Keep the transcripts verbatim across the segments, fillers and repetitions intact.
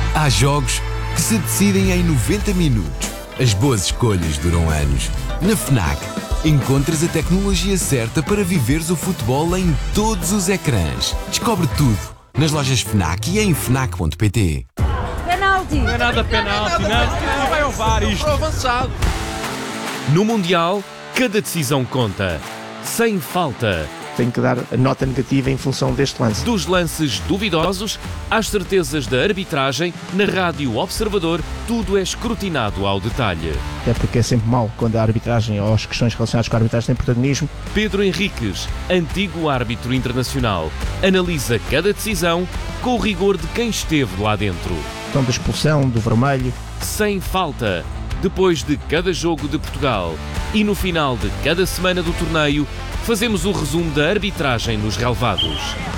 Há jogos que se decidem em noventa minutos. As boas escolhas duram anos. Na FNAC, encontras a tecnologia certa para viveres o futebol em todos os ecrãs. Descobre tudo nas lojas FNAC e em fnac ponto pt. Penalti! Não é nada penalti, não. Não vai ao V A R isto. Avançado. No Mundial, cada decisão conta. Sem falta. Tenho que dar a nota negativa em função deste lance. Dos lances duvidosos às certezas da arbitragem, na Rádio Observador, tudo é escrutinado ao detalhe. Até porque é sempre mau quando a arbitragem ou as questões relacionadas com a arbitragem têm protagonismo. Pedro Henriques, antigo árbitro internacional, analisa cada decisão com o rigor de quem esteve lá dentro. Então, da expulsão, do vermelho. Sem falta. Depois de cada jogo de Portugal e no final de cada semana do torneio, fazemos o resumo da arbitragem nos relevados.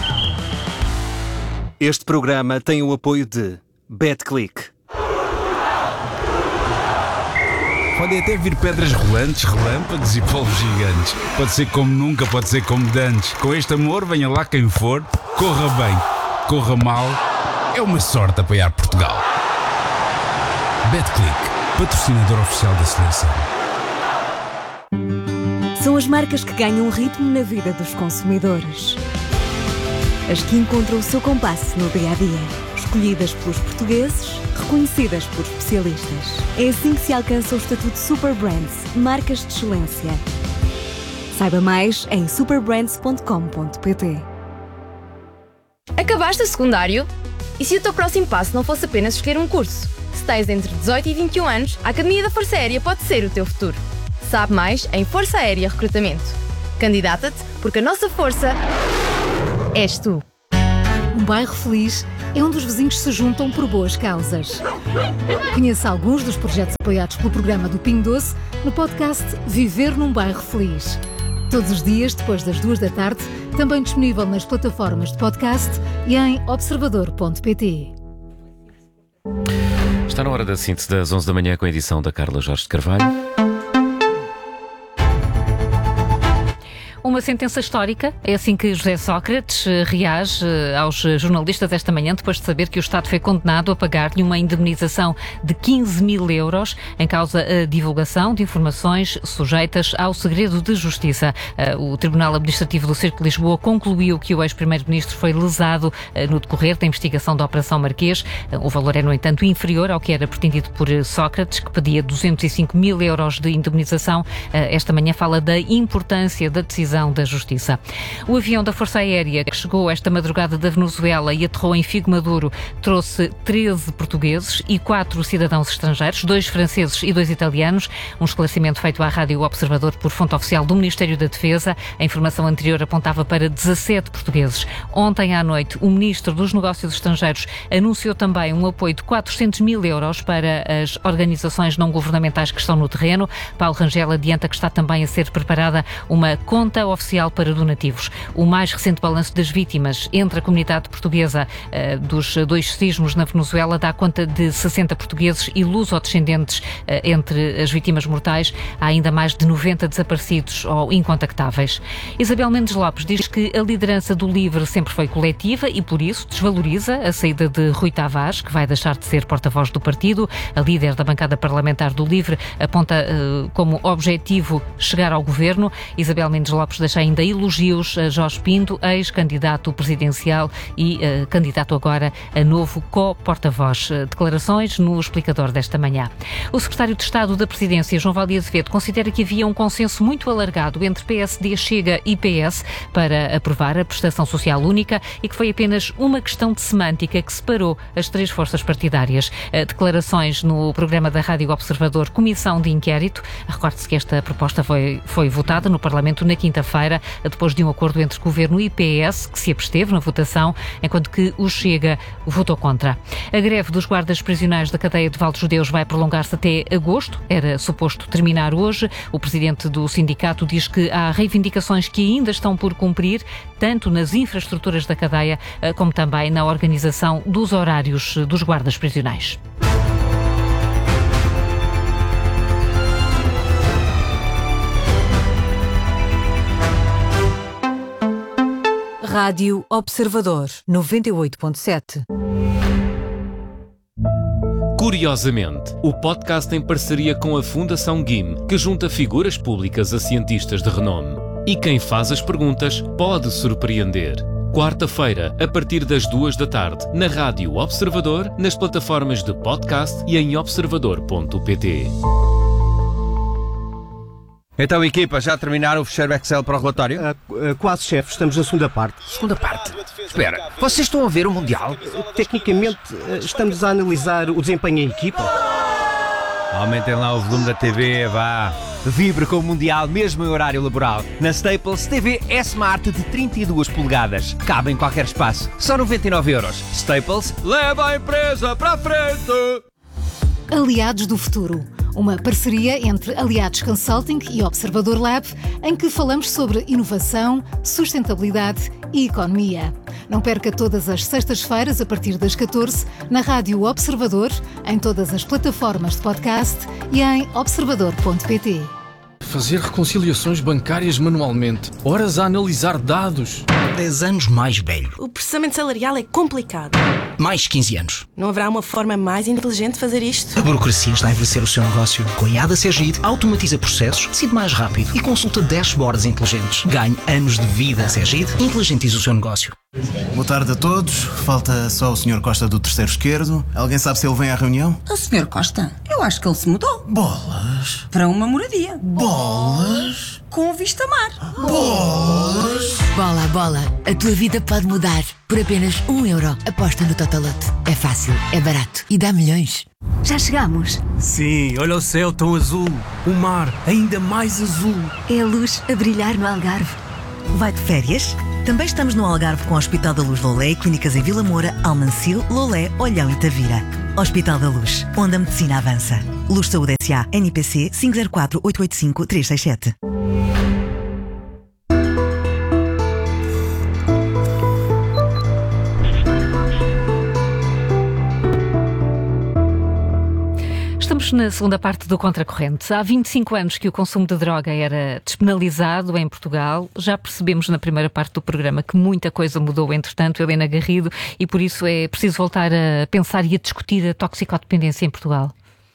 Este programa tem o apoio de BetClick. Podem até vir pedras rolantes, relâmpagos e polvos gigantes. Pode ser como nunca, pode ser como dantes. Com este amor, venha lá quem for, corra bem, corra mal, é uma sorte apoiar Portugal. BetClick, patrocinador oficial da seleção. São as marcas que ganham ritmo na vida dos consumidores. As que encontram o seu compasso no dia-a-dia. Escolhidas pelos portugueses, reconhecidas por especialistas. É assim que se alcança o estatuto Super Brands, marcas de excelência. Saiba mais em super brands ponto com ponto pt. Acabaste o secundário? E se o teu próximo passo não fosse apenas escolher um curso? Se tens entre dezoito e vinte e um anos, a Academia da Força Aérea pode ser o teu futuro. Sabe mais em Força Aérea Recrutamento. Candidata-te porque a nossa força és tu. Um bairro feliz é onde os vizinhos se juntam por boas causas. Conheça alguns dos projetos apoiados pelo programa do Pingo Doce no podcast Viver num Bairro Feliz. Todos os dias, depois das duas da tarde, também disponível nas plataformas de podcast e em observador ponto pt. Está na hora da síntese das onze da manhã com a edição da Carla Jorge de Carvalho. Uma sentença histórica, é assim que José Sócrates reage aos jornalistas esta manhã, depois de saber que o Estado foi condenado a pagar-lhe uma indemnização de quinze mil euros em causa a divulgação de informações sujeitas ao segredo de justiça. O Tribunal Administrativo do Circo de Lisboa concluiu que o ex-primeiro-ministro foi lesado no decorrer da investigação da Operação Marquês. O valor é, no entanto, inferior ao que era pretendido por Sócrates, que pedia duzentos e cinco mil euros de indemnização. Esta manhã fala da importância da decisão da Justiça. O avião da Força Aérea que chegou esta madrugada da Venezuela e aterrou em Figo Maduro trouxe treze portugueses e quatro cidadãos estrangeiros, dois franceses e dois italianos. Um esclarecimento feito à Rádio Observador por fonte oficial do Ministério da Defesa. A informação anterior apontava para dezassete portugueses. Ontem à noite, o Ministro dos Negócios Estrangeiros anunciou também um apoio de quatrocentos mil euros para as organizações não governamentais que estão no terreno. Paulo Rangel adianta que está também a ser preparada uma conta oficial para donativos. O mais recente balanço das vítimas entre a comunidade portuguesa uh, dos dois sismos na Venezuela dá conta de sessenta portugueses e luso-descendentes uh, entre as vítimas mortais. Há ainda mais de noventa desaparecidos ou incontactáveis. Isabel Mendes Lopes diz que a liderança do LIVRE sempre foi coletiva e, por isso, desvaloriza a saída de Rui Tavares, que vai deixar de ser porta-voz do partido. A líder da bancada parlamentar do LIVRE aponta uh, como objetivo chegar ao governo. Isabel Mendes Lopes deixa ainda elogios a Jorge Pinto, ex-candidato presidencial e uh, candidato agora a novo co-porta-voz. Declarações no explicador desta manhã. O secretário de Estado da Presidência, João Valdez Azevedo, considera que havia um consenso muito alargado entre P S D, Chega e P S para aprovar a prestação social única e que foi apenas uma questão de semântica que separou as três forças partidárias. Declarações no programa da Rádio Observador, Comissão de Inquérito. Recorde-se que esta proposta foi, foi votada no Parlamento na quinta-feira, depois de um acordo entre Governo e P S, que se absteve na votação, enquanto que o Chega votou contra. A greve dos guardas prisionais da cadeia de Valde-Judeus vai prolongar-se até agosto. Era suposto terminar hoje. O presidente do sindicato diz que há reivindicações que ainda estão por cumprir, tanto nas infraestruturas da cadeia, como também na organização dos horários dos guardas prisionais. Rádio Observador, noventa e oito ponto sete. Curiosamente, o podcast em parceria com a Fundação G I M, que junta figuras públicas a cientistas de renome. E quem faz as perguntas pode surpreender. Quarta-feira, a partir das duas da tarde, na Rádio Observador, nas plataformas de podcast e em observador ponto pt. Então, equipa, já terminaram o fecheiro Excel para o relatório? Uh, uh, quase, chefe. Estamos na segunda parte. Segunda parte? Espera, vocês estão a ver o Mundial? Uh, tecnicamente, uh, estamos a analisar o desempenho em equipa. Aumentem lá o volume da T V, vá. Vibre com o Mundial, mesmo em horário laboral. Na Staples, T V S-Smart de trinta e duas polegadas. Cabe em qualquer espaço. Só noventa e nove euros. Staples, leva a empresa para a frente! Aliados do Futuro. Uma parceria entre Aliados Consulting e Observador Lab, em que falamos sobre inovação, sustentabilidade e economia. Não perca todas as sextas-feiras, a partir das catorze, na Rádio Observador, em todas as plataformas de podcast e em observador ponto pt. Fazer reconciliações bancárias manualmente, horas a analisar dados. dez anos mais velho. O processamento salarial é complicado. Mais quinze anos. Não haverá uma forma mais inteligente de fazer isto? A burocracia está a envelhecer o seu negócio. Com a I A D A Segid, automatiza processos, decide mais rápido e consulta dashboards inteligentes. Ganhe anos de vida. Segid, inteligentiza o seu negócio. Boa tarde a todos. Falta só o senhor Costa do terceiro esquerdo. Alguém sabe se ele vem à reunião? O senhor Costa? Eu acho que ele se mudou. Bolas. Para uma moradia. Bolas. Com vista mar. Bolas. Bola, bola. A tua vida pode mudar. Por apenas um euro. Aposta no Totolote. É fácil, é barato e dá milhões. Já chegamos? Sim, olha o céu tão azul. O mar ainda mais azul. É a luz a brilhar no Algarve. Vai de férias? Também estamos no Algarve com o Hospital da Luz Lolé e clínicas em Vila Moura, Almancil, Lolé, Olhão e Tavira. Hospital da Luz, onde a medicina avança. Luz Saúde S A, N P C cinco zero quatro oito oito cinco três seis sete. Estamos na segunda parte do Contracorrente. Há vinte e cinco anos que o consumo de droga era despenalizado em Portugal. Já percebemos na primeira parte do programa que muita coisa mudou, entretanto, Helena Garrido, e por isso é preciso voltar a pensar e a discutir a toxicodependência em Portugal.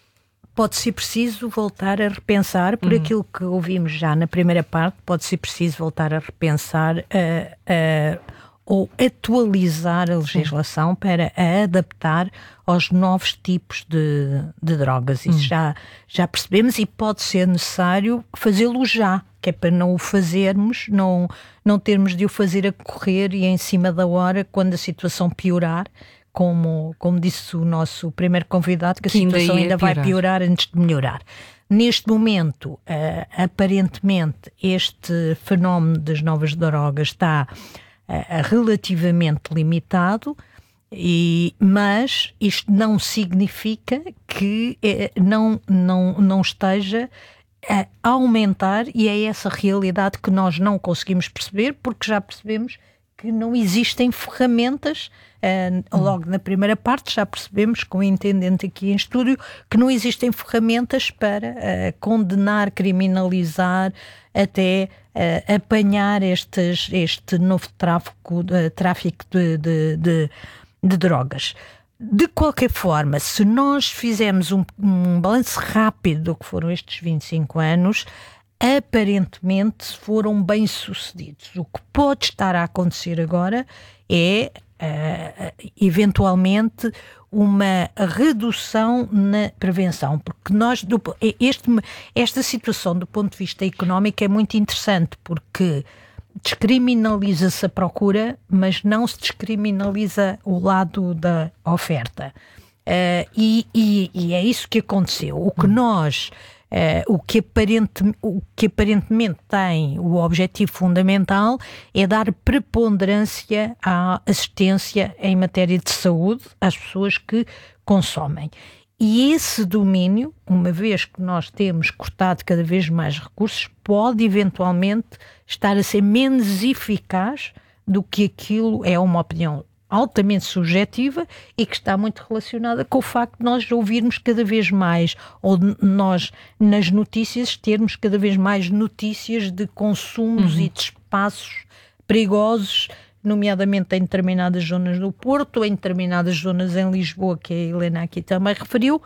Pode ser preciso voltar a repensar, por uhum. aquilo que ouvimos já na primeira parte, pode ser preciso voltar a repensar uh, uh, ou atualizar a legislação Sim. para a adaptar aos novos tipos de, de drogas. Isso hum. já, já percebemos, e pode ser necessário fazê-lo já, que é para não o fazermos, não, não termos de o fazer a correr e em cima da hora, quando a situação piorar, como, como disse o nosso primeiro convidado, que a que situação ainda, ainda vai piorar antes de melhorar. Neste momento, uh, aparentemente, este fenómeno das novas drogas está uh, relativamente limitado, E, mas isto não significa que eh, não, não, não esteja a aumentar, e é essa realidade que nós não conseguimos perceber, porque já percebemos que não existem ferramentas, eh, logo na primeira parte já percebemos com o intendente aqui em estúdio, que não existem ferramentas para eh, condenar, criminalizar, até eh, apanhar estes, este novo tráfico, uh, tráfico de, de, de de drogas. De qualquer forma, se nós fizermos um, um balanço rápido do que foram estes vinte e cinco anos, aparentemente foram bem-sucedidos. O que pode estar a acontecer agora é, uh, eventualmente, uma redução na prevenção, porque nós, do, este, esta situação do ponto de vista económico é muito interessante, porque descriminaliza-se a procura, mas não se descriminaliza o lado da oferta. Uh, e, e, e é isso que aconteceu. O que nós, uh, o, que aparente, o que aparentemente tem o objetivo fundamental é dar preponderância à assistência em matéria de saúde às pessoas que consomem. E esse domínio, uma vez que nós temos cortado cada vez mais recursos, pode eventualmente estar a ser menos eficaz do que aquilo. É uma opinião altamente subjetiva e que está muito relacionada com o facto de nós ouvirmos cada vez mais, ou nós nas notícias termos cada vez mais notícias de consumos uhum. e de espaços perigosos nomeadamente em determinadas zonas do Porto, em determinadas zonas em Lisboa, que a Helena aqui também referiu,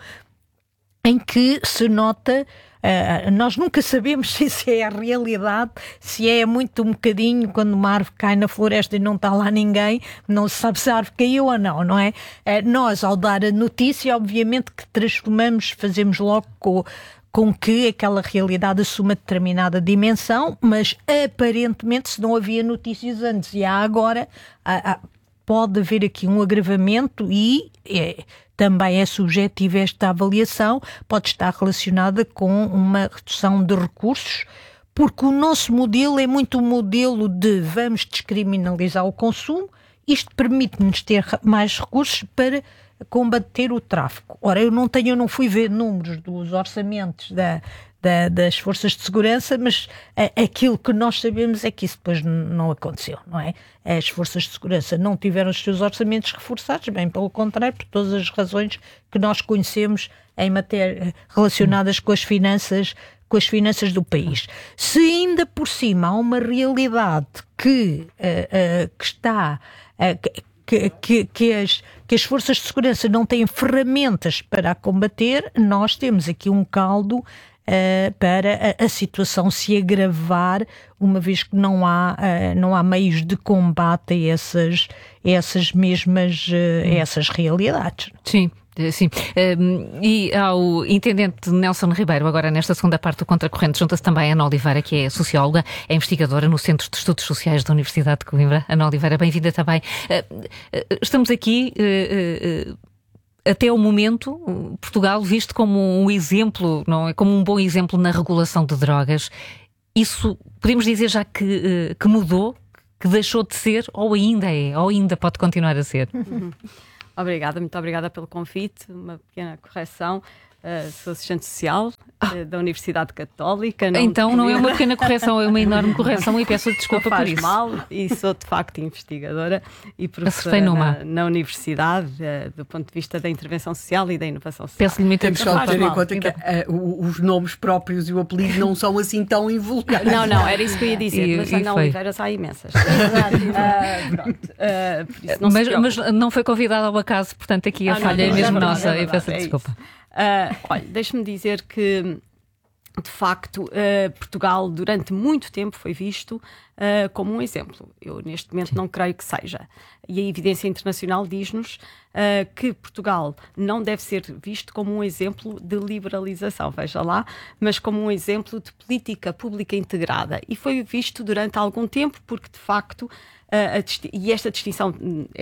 em que se nota, uh, nós nunca sabemos se isso é a realidade, se é muito um bocadinho quando uma árvore cai na floresta e não está lá ninguém, não se sabe se a árvore caiu ou não, não é? Uh, nós, ao dar a notícia, obviamente que transformamos, fazemos logo com, com que aquela realidade assuma determinada dimensão, mas aparentemente, se não havia notícias antes e há agora, há, há, pode haver aqui um agravamento e é, também é subjetiva esta avaliação, pode estar relacionada com uma redução de recursos, porque o nosso modelo é muito um modelo de vamos descriminalizar o consumo, isto permite-nos ter mais recursos para combater o tráfico. Ora, eu não tenho, eu não fui ver números dos orçamentos da Da, das forças de segurança, mas a, aquilo que nós sabemos é que isso depois não aconteceu, não é? As forças de segurança não tiveram os seus orçamentos reforçados, bem pelo contrário, por todas as razões que nós conhecemos em matéria relacionadas com as finanças, com as finanças do país. Se ainda por cima há uma realidade que, uh, uh, que está... Uh, Que, que, que, as, que as forças de segurança não têm ferramentas para a combater, nós temos aqui um caldo uh, para a, a situação se agravar, uma vez que não há, uh, não há meios de combate a essas, a essas mesmas uh, a essas realidades. Sim. Sim, um, e ao intendente Nelson Ribeiro, agora nesta segunda parte do Contracorrente, junta-se também a Ana Oliveira, que é socióloga, é investigadora no Centro de Estudos Sociais da Universidade de Coimbra. Ana Oliveira, bem-vinda também. Uh, uh, estamos aqui, uh, uh, até o momento, Portugal visto como um exemplo, não é? Como um bom exemplo na regulação de drogas. Isso, podemos dizer já que, uh, que mudou, que deixou de ser, ou ainda é, ou ainda pode continuar a ser? Obrigada, muito obrigada pelo convite. Uma pequena correção. Uh, sou assistente social uh, da Universidade Católica. Não então não é uma pequena correção, é uma enorme correção e peço desculpa não faz por isso. mal, e sou de facto investigadora e professora na, na Universidade uh, do ponto de vista da intervenção social e da inovação social. Peço-lhe muito Temos só de ter em conta que uh, os nomes próprios e o apelido não são assim tão invulgares. Não, não, era isso que eu ia dizer, e, mas Ana Oliveira há imensas. Exato. Uh, pronto. Uh, por isso não mas, mas não foi convidada ao acaso, portanto aqui a ah, falha não, é mesmo é verdade, nossa, é verdade, eu peço é desculpa. Isso. Uh, olha, deixe-me dizer que, de facto, uh, Portugal durante muito tempo foi visto uh, como um exemplo. Eu neste momento não creio que seja. E a evidência internacional diz-nos uh, que Portugal não deve ser visto como um exemplo de liberalização, veja lá, mas como um exemplo de política pública integrada. E foi visto durante algum tempo porque, de facto, Uh, a, e esta distinção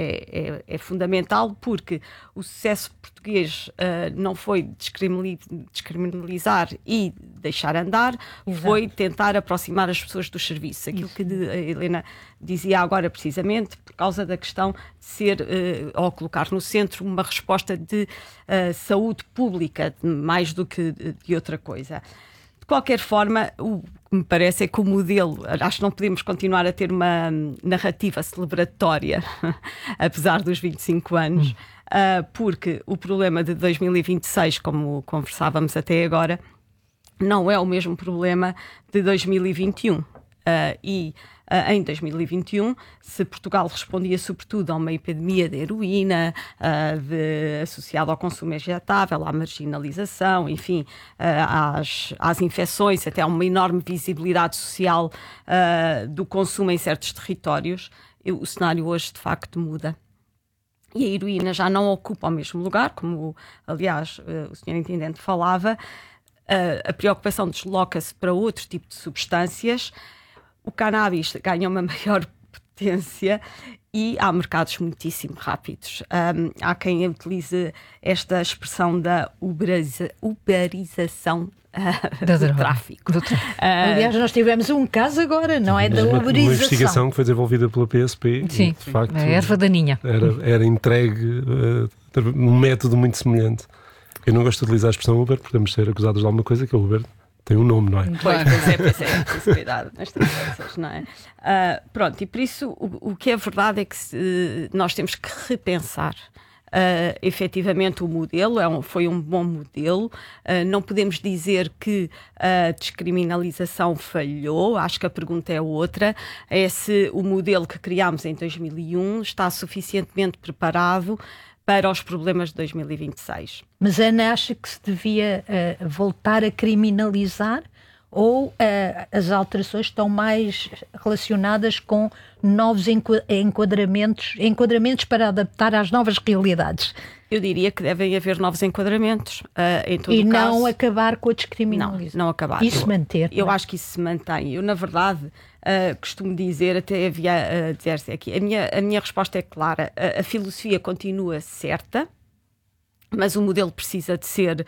é, é, é fundamental porque o sucesso português uh, não foi descriminalizar e deixar andar, exato, foi tentar aproximar as pessoas dos serviços. Aquilo Isso. que a Helena dizia agora precisamente por causa da questão de ser, uh, ou colocar no centro uma resposta de uh, saúde pública, mais do que de, de outra coisa. De qualquer forma, o que me parece é que o modelo, acho que não podemos continuar a ter uma narrativa celebratória, apesar dos vinte e cinco anos, hum. uh, porque o problema de dois mil e vinte e seis, como conversávamos até agora, não é o mesmo problema de dois mil e vinte e um. Uh, e uh, em dois mil e vinte e um, se Portugal respondia sobretudo a uma epidemia de heroína, uh, de, associada ao consumo injetável, à marginalização, enfim, uh, às, às infecções, até a uma enorme visibilidade social uh, do consumo em certos territórios, eu, o cenário hoje de facto muda. E a heroína já não ocupa o mesmo lugar, como aliás uh, o senhor Intendente falava, uh, a preocupação desloca-se para outro tipo de substâncias. O cannabis ganha uma maior potência e há mercados muitíssimo rápidos. Um, há quem utilize esta expressão da uberiza, uberização uh, do droga. Tráfico. Do tráfico. Uh, Aliás, nós tivemos um caso agora, não é? Da uma, uberização. Uma investigação que foi desenvolvida pela P S P. Sim, de facto, a erva daninha. Era, era entregue uh, num método muito semelhante. Eu não gosto de utilizar a expressão Uber, porque podemos ser acusados de alguma coisa que é o Uber. Tem um nome, não é? Pois, pois é, pois é, preciso cuidado nestas coisas, não é? Uh, pronto, e por isso o, o que é verdade é que se, nós temos que repensar Uh, efetivamente o modelo é um, foi um bom modelo, uh, não podemos dizer que a descriminalização falhou, acho que a pergunta é outra, é se o modelo que criámos em dois mil e um está suficientemente preparado para os problemas de dois mil e vinte e seis. Mas Ana acha que se devia uh, voltar a criminalizar ou uh, as alterações estão mais relacionadas com novos enquadramentos, enquadramentos para adaptar às novas realidades? Eu diria que devem haver novos enquadramentos. Uh, em todo e o não caso, acabar com a descriminalização. Não, não acabar. Isso eu, manter. Eu não? acho que isso se mantém. Eu, na verdade, uh, costumo dizer, até havia uh, dizer-se aqui, a minha, a minha resposta é clara. A, a filosofia continua certa, mas o modelo precisa de ser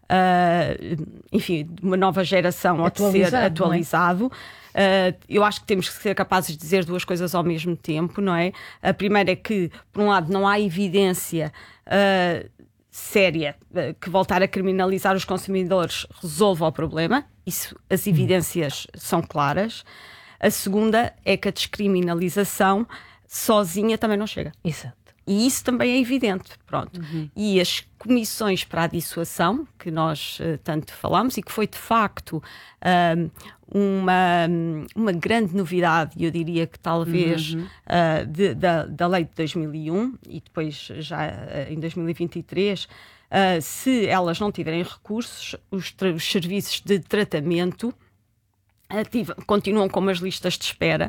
Uh, enfim, de uma nova geração ou de ser atualizado. É? Uh, eu acho que temos que ser capazes de dizer duas coisas ao mesmo tempo, não é? A primeira é que, por um lado, não há evidência uh, séria uh, que voltar a criminalizar os consumidores resolva o problema. Isso, as evidências hum. são claras. A segunda é que a descriminalização sozinha também não chega. Exato. E isso também é evidente, pronto. Uhum. E as comissões para a dissuasão, que nós uh, tanto falamos, e que foi de facto uh, uma, uma grande novidade, eu diria que talvez uhum. uh, de, da, da lei de dois mil e um, e depois já uh, em dois mil e vinte e três, uh, se elas não tiverem recursos, os, os serviços de tratamento Ativa, continuam com umas listas de espera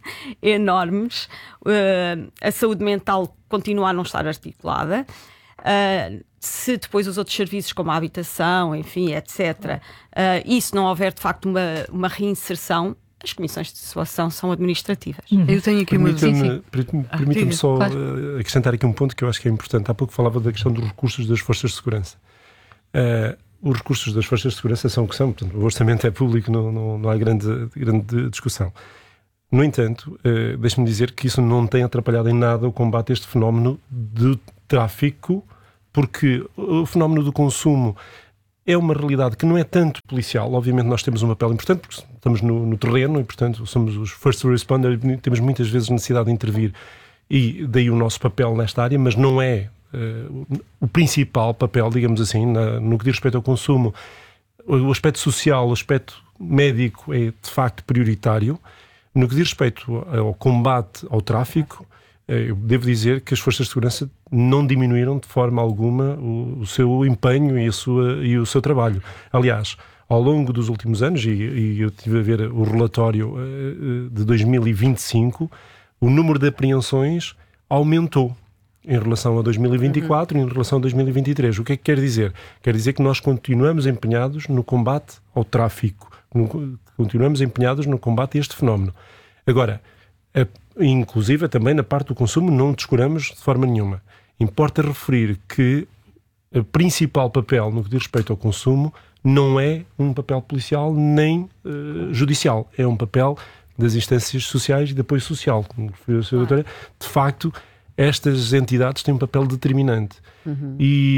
enormes, uh, a saúde mental continua a não estar articulada, uh, se depois os outros serviços como a habitação, enfim, etcétera, uh, isso não houver de facto uma, uma reinserção, as comissões de dissuasão são administrativas. Uhum. Eu tenho aqui uma... Permita-me, permita-me ah, só claro. acrescentar aqui um ponto que eu acho que é importante. Há pouco falava da questão dos recursos das forças de segurança. Uh, Os recursos das forças de segurança são o que são, portanto, o orçamento é público, não, não, não há grande, grande discussão. No entanto, eh, deixe-me dizer que isso não tem atrapalhado em nada o combate a este fenómeno do tráfico, porque o fenómeno do consumo é uma realidade que não é tanto policial. Obviamente nós temos um papel importante, porque estamos no, no terreno e, portanto, somos os first responders, temos muitas vezes necessidade de intervir, e daí o nosso papel nesta área, mas não é Uh, o principal papel, digamos assim, na, no que diz respeito ao consumo. O aspecto social, o aspecto médico é de facto prioritário. No que diz respeito ao combate ao tráfico, uh, eu devo dizer que as forças de segurança não diminuíram de forma alguma o, o seu empenho e, a sua, e o seu trabalho. Aliás, ao longo dos últimos anos, e, e eu tive a ver o relatório uh, de dois mil e vinte e cinco, o número de apreensões aumentou em relação a dois mil e vinte e quatro uhum. e em relação a dois mil e vinte e três. O que é que quer dizer? Quer dizer que nós continuamos empenhados no combate ao tráfico, no, continuamos empenhados no combate a este fenómeno. Agora, a, inclusive também na parte do consumo não descuramos de forma nenhuma. Importa referir que o principal papel no que diz respeito ao consumo não é um papel policial nem uh, judicial, é um papel das instâncias sociais e de apoio social. Como referiu a senhora doutora, de facto, estas entidades têm um papel determinante. Uhum. E,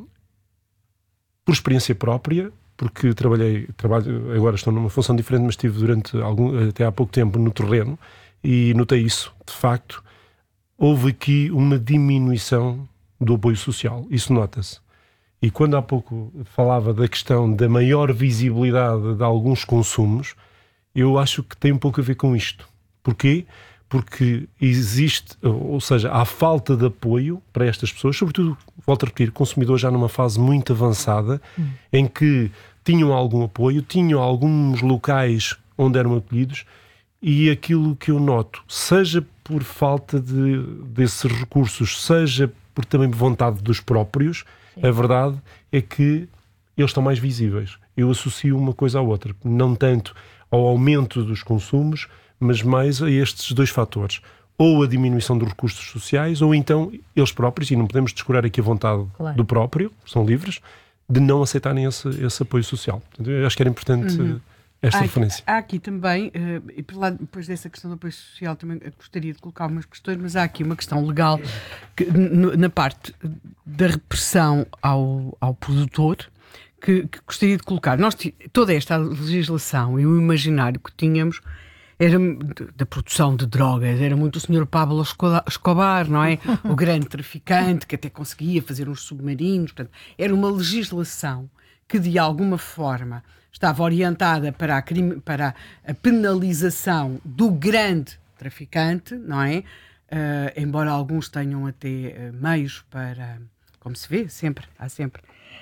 por experiência própria, porque trabalhei, trabalho, agora estou numa função diferente, mas estive durante algum, até há pouco tempo no terreno e notei isso. De facto, houve aqui uma diminuição do apoio social. Isso nota-se. E quando há pouco falava da questão da maior visibilidade de alguns consumos, eu acho que tem um pouco a ver com isto. Porquê? Porque existe, ou seja, há falta de apoio para estas pessoas, sobretudo, volto a repetir, consumidores já numa fase muito avançada, hum. em que tinham algum apoio, tinham alguns locais onde eram acolhidos, e aquilo que eu noto, seja por falta de, desses recursos, seja por também vontade dos próprios, sim. A verdade é que eles estão mais visíveis. Eu associo uma coisa à outra, não tanto ao aumento dos consumos, mas mais a estes dois fatores. Ou a diminuição dos recursos sociais, ou então eles próprios, e não podemos descurar aqui a vontade claro. do próprio, são livres, de não aceitarem esse, esse apoio social. Portanto, eu acho que era importante uhum. esta há referência. Aqui, há aqui também, uh, e por lá, depois dessa questão do apoio social, também gostaria de colocar umas questões, mas há aqui uma questão legal que, no, na parte da repressão ao, ao produtor, que, que gostaria de colocar. Nós, toda esta legislação e o imaginário que tínhamos era da produção de drogas, era muito o senhor Pablo Escobar, não é? O grande traficante que até conseguia fazer uns submarinos. Portanto, era uma legislação que de alguma forma estava orientada para a, crime, para a penalização do grande traficante, não é? Uh, embora alguns tenham até uh, meios para, como se vê, sempre, há sempre,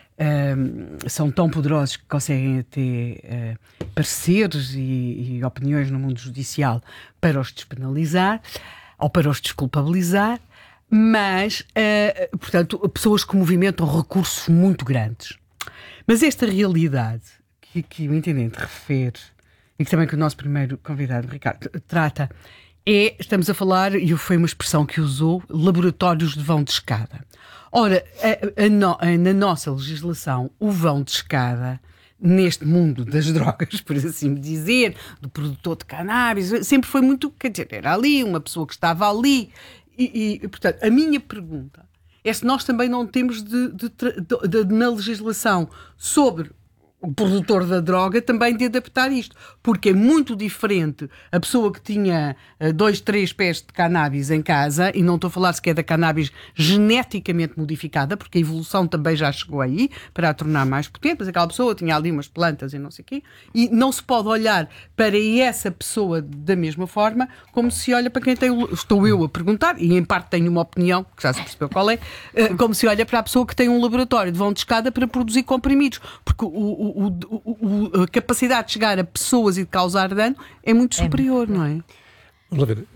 uh, são tão poderosos que conseguem até uh, pareceres e, e opiniões no mundo judicial para os despenalizar ou para os desculpabilizar, mas, uh, portanto, pessoas que movimentam recursos muito grandes. Mas esta realidade que, que o intendente refere e que também que o nosso primeiro convidado, Ricardo, trata, é, estamos a falar, e foi uma expressão que usou, laboratórios de vão de escada. Ora, a, a no, a, na nossa legislação, o vão de escada, neste mundo das drogas, por assim dizer, do produtor de cannabis, sempre foi muito, quer dizer, era ali, uma pessoa que estava ali. E, e portanto, a minha pergunta é se nós também não temos de, de, de, de na legislação sobre o produtor da droga também de adaptar isto, porque é muito diferente a pessoa que tinha uh, dois, três pés de cannabis em casa, e não estou a falar sequer da cannabis geneticamente modificada, porque a evolução também já chegou aí para a tornar mais potente, mas aquela pessoa tinha ali umas plantas e não sei o quê, e não se pode olhar para essa pessoa da mesma forma como se olha para quem tem, estou eu a perguntar, e em parte tenho uma opinião, que já se percebeu qual é, uh, como se olha para a pessoa que tem um laboratório de vão de escada para produzir comprimidos, porque o, o O, o, a capacidade de chegar a pessoas e de causar dano é muito superior, é. Não é? Vamos lá ver.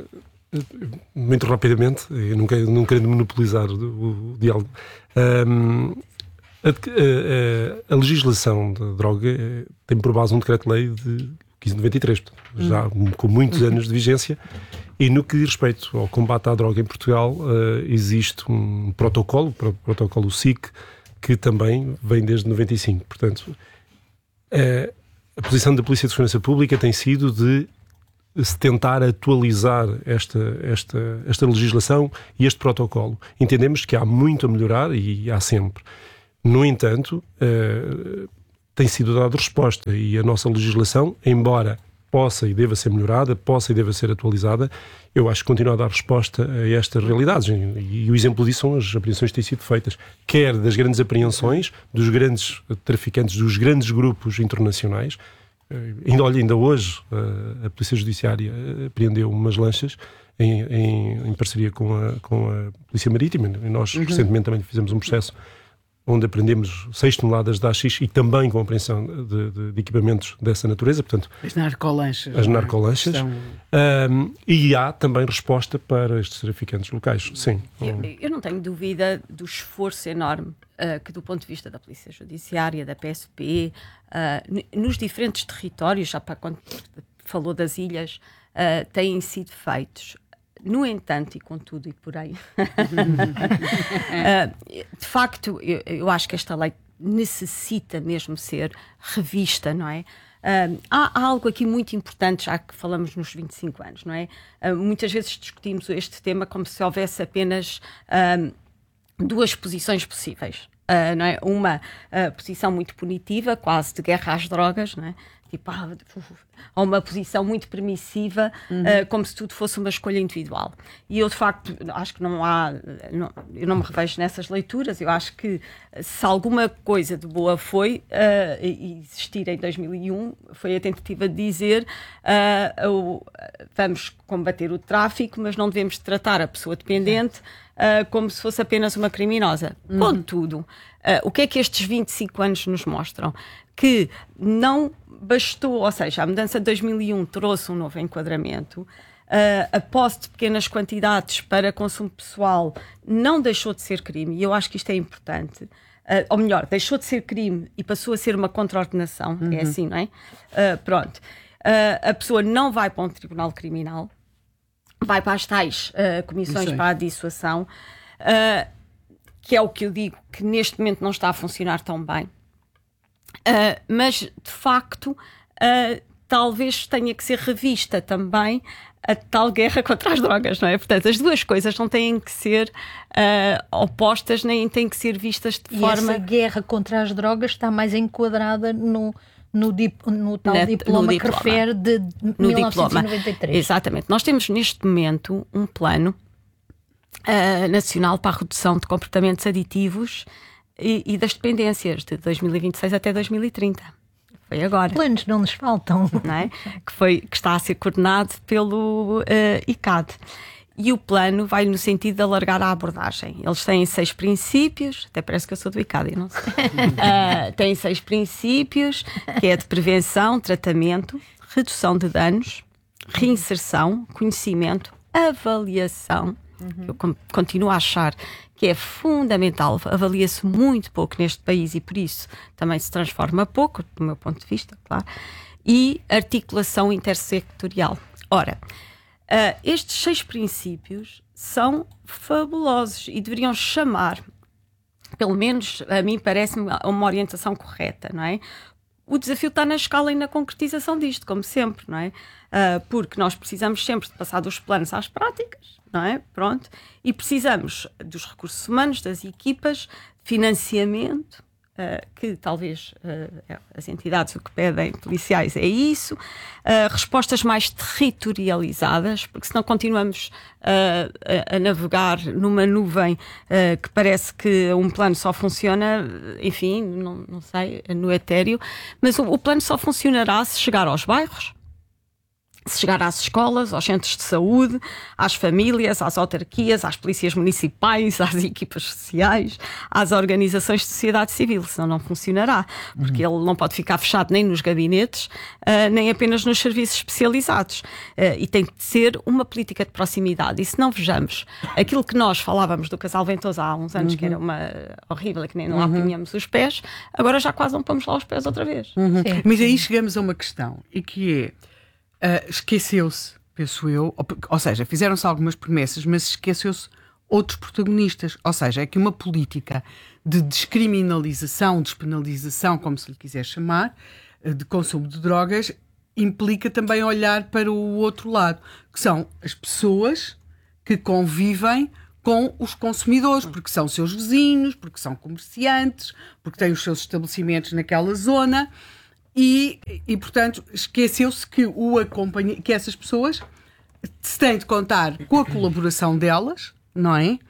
Muito rapidamente, eu não quero, não quero monopolizar o, o diálogo. Um, a, a, a legislação da droga tem por base um decreto-lei de quinze de noventa e três, já hum. com muitos anos de vigência, e no que diz respeito ao combate à droga em Portugal, uh, existe um protocolo, o protocolo S I C, que também vem desde noventa e cinco. Portanto, a posição da Polícia de Segurança Pública tem sido de se tentar atualizar esta, esta, esta legislação e este protocolo. Entendemos que há muito a melhorar e há sempre. No entanto, tem sido dada resposta e a nossa legislação, embora possa e deva ser melhorada, possa e deva ser atualizada, eu acho que continua a dar resposta a estas realidades. E, e o exemplo disso são as apreensões que têm sido feitas, quer das grandes apreensões, dos grandes traficantes, dos grandes grupos internacionais. Ainda, olha, ainda hoje a, a Polícia Judiciária apreendeu umas lanchas em, em, em parceria com a, com a Polícia Marítima, e nós uhum. recentemente também fizemos um processo onde apreendemos seis toneladas de haxixe e também com a apreensão de, de, de equipamentos dessa natureza, portanto... As narcolanchas. As narcolanchas. São... Um, e há também resposta para estes traficantes locais, sim. Eu, eu não tenho dúvida do esforço enorme uh, que, do ponto de vista da Polícia Judiciária, da P S P, uh, nos diferentes territórios, já para quando falou das ilhas, uh, têm sido feitos. No entanto, e contudo e porém, de facto, eu, eu acho que esta lei necessita mesmo ser revista, não é? Uh, há, há algo aqui muito importante, já que falamos nos vinte e cinco anos, não é? Uh, muitas vezes discutimos este tema como se houvesse apenas uh, duas posições possíveis. Uh, não é? Uma uh, posição muito punitiva, quase de guerra às drogas, não é? Tipo, ah, a uma posição muito permissiva, uhum. uh, como se tudo fosse uma escolha individual. E eu, de facto, acho que não há, não, eu não me revejo nessas leituras. Eu acho que se alguma coisa de boa foi uh, existir em dois mil e um, foi a tentativa de dizer uh, uh, vamos combater o tráfico, mas não devemos tratar a pessoa dependente uh, como se fosse apenas uma criminosa. Uhum. Contudo, uh, o que é que estes vinte e cinco anos nos mostram? Que não bastou, ou seja, a mudança de dois mil e um trouxe um novo enquadramento, uh, a posse de pequenas quantidades para consumo pessoal não deixou de ser crime, e eu acho que isto é importante, uh, ou melhor, deixou de ser crime e passou a ser uma contraordenação, uhum. é assim, não é? Uh, pronto, uh, a pessoa não vai para um tribunal criminal, vai para as tais uh, comissões para a dissuasão, uh, que é o que eu digo que neste momento não está a funcionar tão bem. Uh, mas, de facto, uh, talvez tenha que ser revista também a tal guerra contra as drogas, não é? Portanto, as duas coisas não têm que ser uh, opostas, nem têm que ser vistas de e forma... essa guerra contra as drogas está mais enquadrada no, no, dip, no tal Na, diploma, no que diploma. refere de No mil novecentos e noventa e três. diploma. Exatamente. Nós temos neste momento um plano uh, nacional para a redução de comportamentos aditivos e, e das dependências de dois mil e vinte e seis até dois mil e trinta. Foi agora. Planos não nos faltam. Não é? que, foi, que está a ser coordenado pelo uh, I C A D. E o plano vai no sentido de alargar a abordagem. Eles têm seis princípios, até parece que eu sou do I C A D, eu não sei. uh, têm seis princípios, que é de prevenção, tratamento, redução de danos, reinserção, conhecimento, avaliação, uhum. que eu continuo a achar que é fundamental. Avalia-se muito pouco neste país e por isso também se transforma pouco, do meu ponto de vista, claro. E articulação intersectorial. Ora, uh, estes seis princípios são fabulosos e deveriam chamar, pelo menos a mim parece-me uma orientação correta, não é? O desafio está na escala e na concretização disto, como sempre, não é? Uh, porque nós precisamos sempre de passar dos planos às práticas, não é? Pronto. E precisamos dos recursos humanos, das equipas, financiamento, uh, que talvez uh, as entidades o que pedem policiais é isso, uh, respostas mais territorializadas, porque senão continuamos uh, a, a navegar numa nuvem uh, que parece que um plano só funciona, enfim, não, não sei, no etéreo, mas o, o plano só funcionará se chegar aos bairros, se chegar às escolas, aos centros de saúde, às famílias, às autarquias, às polícias municipais, às equipas sociais, às organizações de sociedade civil, senão não funcionará, porque uhum. ele não pode ficar fechado nem nos gabinetes, uh, nem apenas nos serviços especializados. Uh, e tem de ser uma política de proximidade. E se não vejamos aquilo que nós falávamos do Casal Ventoso há uns anos, uhum. que era uma horrível, que nem lá uhum. punhamos os pés, agora já quase não pomos lá os pés outra vez. Uhum. Mas aí chegamos a uma questão, e que é, Uh, esqueceu-se, penso eu, ou, ou seja, fizeram-se algumas promessas, mas esqueceu-se outros protagonistas. Ou seja, é que uma política de descriminalização, despenalização, como se lhe quiser chamar, de consumo de drogas, implica também olhar para o outro lado, que são as pessoas que convivem com os consumidores, porque são seus vizinhos, porque são comerciantes, porque têm os seus estabelecimentos naquela zona. E, e, portanto, esqueceu-se que, o acompanha, que essas pessoas se têm de contar com a colaboração delas, não é?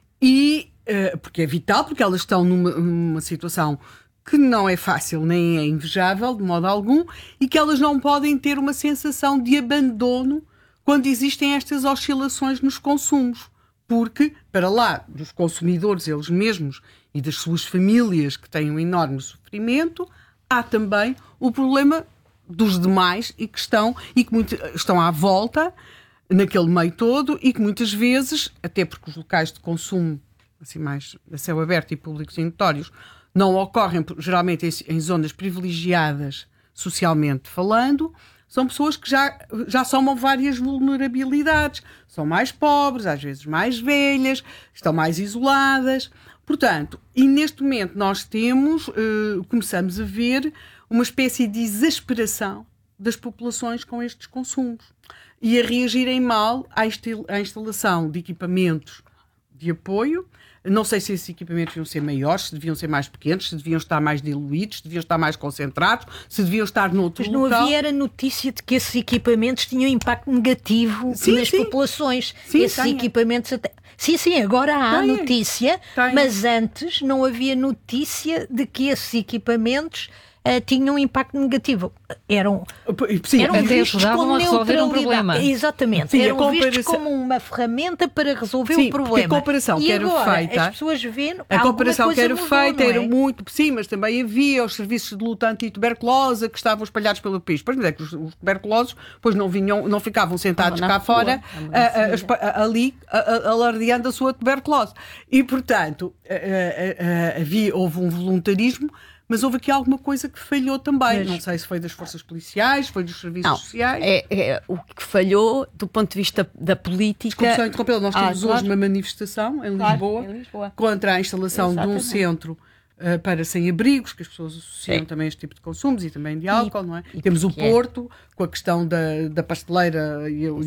E, uh, porque é vital, porque elas estão numa, numa situação que não é fácil nem é invejável, de modo algum, e que elas não podem ter uma sensação de abandono quando existem estas oscilações nos consumos. Porque, para lá dos consumidores eles mesmos e das suas famílias que têm um enorme sofrimento, há também o problema dos demais e que estão, e que muito, estão à volta naquele meio todo e que muitas vezes, até porque os locais de consumo assim mais a céu aberto e públicos e notórios não ocorrem geralmente em, em zonas privilegiadas socialmente falando, são pessoas que já, já somam várias vulnerabilidades, são mais pobres, às vezes mais velhas, estão mais isoladas. Portanto, e neste momento nós temos, uh, começamos a ver uma espécie de exasperação das populações com estes consumos e a reagirem mal à, instil- à instalação de equipamentos de apoio. Não sei se esses equipamentos deviam ser maiores, se deviam ser mais pequenos, se deviam estar mais diluídos, se deviam estar mais concentrados, se deviam estar noutro local. Mas não havia a notícia de que esses equipamentos tinham impacto negativo sim, nas sim. populações. Sim, esses tenha. equipamentos até... Sim, sim, agora há tenha. notícia, tenha. mas antes não havia notícia de que esses equipamentos Uh, tinham um impacto negativo. Eram, Sim, eram vistos como a resolver um problema. Exatamente. Sim, eram comparação... vistos como uma ferramenta para resolver sim, o problema. A comparação e que era agora, feita. As pessoas veem, a comparação que era mudou, feita é? era muito. Sim, mas também havia os serviços de luta anti-tuberculose que estavam espalhados pelo país. Pois, mas é que os, os tuberculosos pois não, vinham, não ficavam sentados cá fora, a, a, a, ali, alardeando a sua tuberculose. E, portanto, a, a, a, havia, houve um voluntarismo. Mas houve aqui alguma coisa que falhou também. Mas, não sei se foi das forças policiais, foi dos serviços não, sociais. É, é, o que falhou do ponto de vista da política... Desculpe só interrompê-lo. Nós temos ah, claro. hoje uma manifestação em, claro, Lisboa, em Lisboa contra a instalação Exatamente. de um centro uh, para sem-abrigos, que as pessoas associam Sim. também a este tipo de consumos e também de álcool, e, não é? E temos o Porto, é? com a questão da, da pasteleira e o,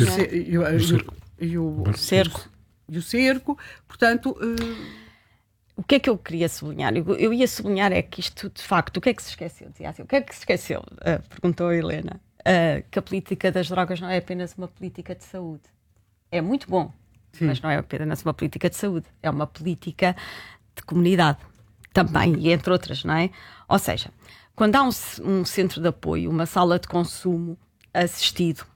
cerco. E o cerco. Portanto... Uh, o que é que eu queria sublinhar? Eu, eu ia sublinhar é que isto, de facto, o que é que se esqueceu? Dizia assim, o que é que se esqueceu? Uh, perguntou a Helena. Uh, que a política das drogas não é apenas uma política de saúde. É muito bom, sim, mas não é apenas uma política de saúde. É uma política de comunidade também, e entre outras, não é? Ou seja, quando há um, um centro de apoio, uma sala de consumo assistido,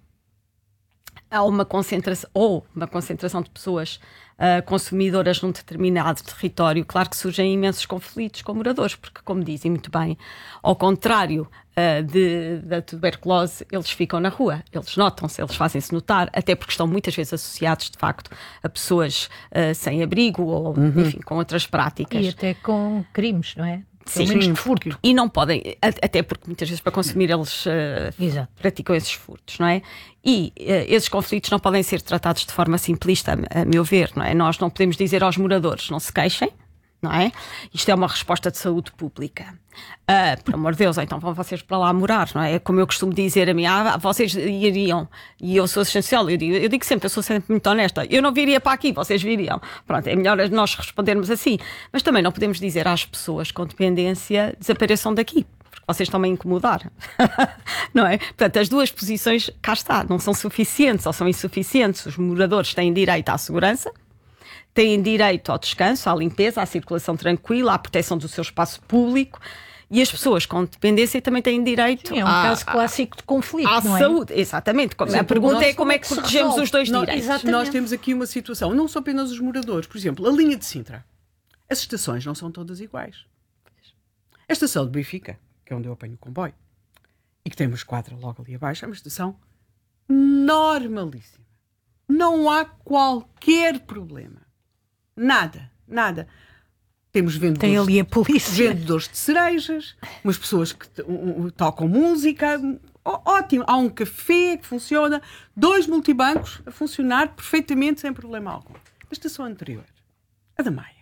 há uma concentração, ou uma concentração de pessoas uh, consumidoras num determinado território, claro que surgem imensos conflitos com moradores, porque, como dizem muito bem, ao contrário uh, de, da tuberculose, eles ficam na rua, eles notam-se, eles fazem-se notar, até porque estão muitas vezes associados, de facto, a pessoas uh, sem abrigo ou, uhum, enfim, com outras práticas. E até com crimes, não é? Sim, sim, furto. E não podem, até porque muitas vezes para consumir eles uh, praticam esses furtos, não é? E uh, esses conflitos não podem ser tratados de forma simplista, a, a meu ver, não é? Nós não podemos dizer aos moradores, não se queixem, não é? Isto é uma resposta de saúde pública. Uh, por amor de Deus, então vão vocês para lá morar, não é? É como eu costumo dizer a mim, ah, vocês iriam, e eu sou essencial, eu digo, eu digo sempre, eu sou sempre muito honesta, eu não viria para aqui, vocês viriam. Pronto, é melhor nós respondermos assim, mas também não podemos dizer às pessoas com dependência, desapareçam daqui, porque vocês estão a incomodar, não é? Portanto, as duas posições, cá está, não são suficientes ou são insuficientes. Os moradores têm direito à segurança, têm direito ao descanso, à limpeza, à circulação tranquila, à proteção do seu espaço público, e as pessoas com dependência também têm direito. Sim, é um à, caso clássico de conflito, à não é? saúde. Exatamente. A pergunta é como é que protegemos os dois nós, direitos. Exatamente. Nós temos aqui uma situação, não são apenas os moradores. Por exemplo, a linha de Sintra. As estações não são todas iguais. A estação de Benfica, que é onde eu apanho o comboio, e que tem uma esquadra logo ali abaixo, é uma estação normalíssima. Não há qualquer problema. Nada, nada. Temos vendedores, tem ali a polícia. Vendedores de cerejas, umas pessoas que um, um, tocam música, ó, ótimo. Há um café que funciona, dois multibancos a funcionar perfeitamente sem problema algum. A estação anterior, a da Maia.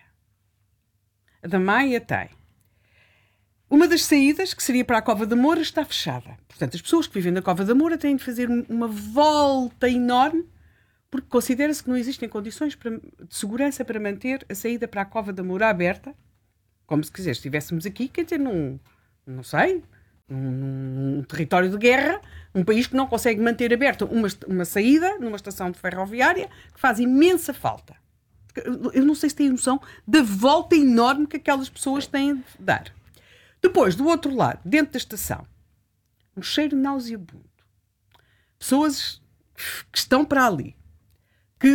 A da Maia tem uma das saídas, que seria para a Cova da Moura, está fechada. Portanto, as pessoas que vivem na Cova da Moura têm de fazer uma volta enorme, porque considera-se que não existem condições para, de segurança para manter a saída para a Cova da Moura aberta, como se quiser estivéssemos aqui, quer dizer, num, não sei, num, num território de guerra, um país que não consegue manter aberta uma, uma saída numa estação de ferroviária, que faz imensa falta. Eu não sei se têm noção da volta enorme que aquelas pessoas têm de dar. Depois, do outro lado, dentro da estação, um cheiro nauseabundo. Pessoas que estão para ali.